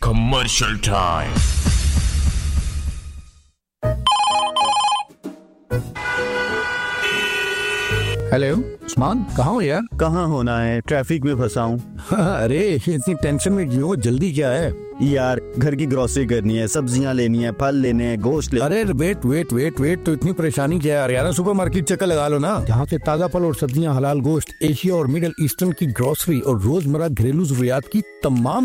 Commercial time. Hello Usman, कहाँ हो यार? कहाँ होना है, ट्रैफिक में फंसा हूँ। अरे इतनी टेंशन में क्यों? जल्दी क्या है? यार घर की ग्रोसरी करनी है, सब्जियाँ लेनी है, फल लेने हैं, गोश्त ले। अरे वेट तो इतनी परेशानी क्या है यार? यार सुपरमार्केट चक्कर लगा लो ना, जहाँ से ताजा फल और सब्जियाँ, हलाल गोश्त, एशिया और मिडिल ईस्टर्न की ग्रोसरी और रोजमर्रा घरेलू जरूरियात की तमाम